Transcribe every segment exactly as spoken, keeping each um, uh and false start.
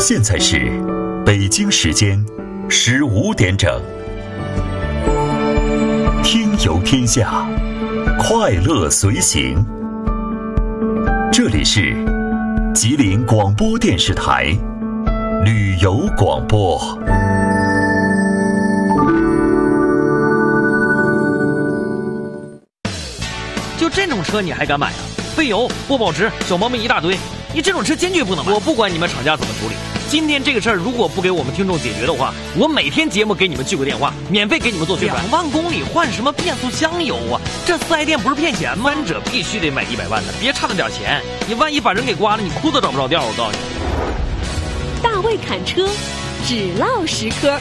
现在是北京时间十五点整。听游天下，快乐随行。这里是吉林广播电视台旅游广播。 就这种车你还敢买啊？费油不保值，小毛病一大堆，你这种车坚决不能买。我不管你们厂家怎么处理，今天这个事儿如果不给我们听众解决的话，我每天节目给你们聚个电话，免费给你们做宣传。两万公里换什么变速箱油啊？这四 S 店不是骗钱吗？三者必须得买一百万的，别差那点钱，你万一把人给刮了，你裤子找不着调。我告诉你， 大卫侃车，只唠十科。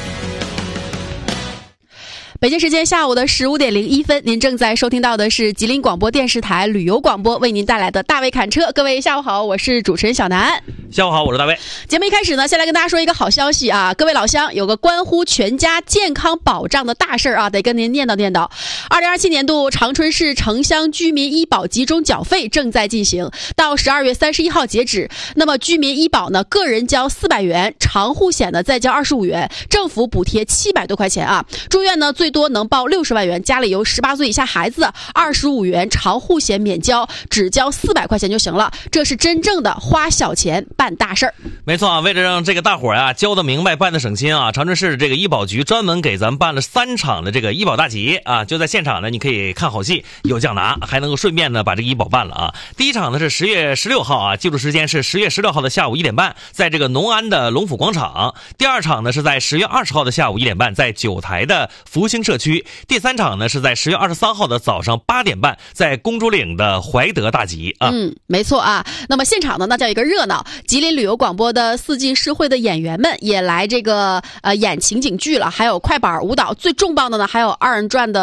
北京时间下午的十五点零一分，您正在收听到的是吉林广播电视台旅游广播为您带来的大卫侃车。各位下午好，我是主持人小南。 下午好，我是大卫。 节目一开始呢，先来跟大家说一个好消息啊，各位老乡，有个关乎全家健康保障的大事啊，得跟您念叨念叨。二零二七年度长春市城乡居民医保集中缴费正在进行，到十二月三十一号截止。那么居民医保呢，个人交四百元，长户险呢再交二十五元，政府补贴七百多块钱啊。住院呢最多能报六十万元，家里有十八岁以下孩子，二十五元长户险免交，只交四百块钱就行了。这是真正的花小钱办大事儿。 没错啊，为了让这个大伙儿啊交得明白，办得省心啊，长春市这个医保局专门给咱们办了三场的这个医保大集啊，就在现场呢，你可以看好戏，有奖拿，还能够顺便呢把这个医保办了啊。第一场呢是十月十六号啊，记录时间是十月十六号的下午一点半，在这个农安的龙府广场。第二场呢是在十月二十号的下午一点半，在九台的福兴社区。第三场呢是在十月二十三号的早上八点半，在公主岭的怀德大集啊。 嗯，没错啊。那么现场呢，那叫一个热闹。吉林旅游广播的四季诗会的演员们也来这个呃演情景剧了，还有快板舞蹈，最重磅的呢还有二人转的